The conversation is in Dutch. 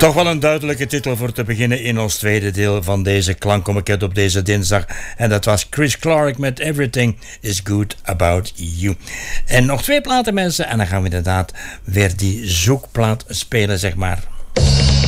Toch wel een duidelijke titel voor te beginnen in ons tweede deel van deze Klankomaket op deze dinsdag. En dat was Chris Clark met Everything is Good About You. En nog 2 platen, mensen, en dan gaan we inderdaad weer die zoekplaat spelen, zeg maar.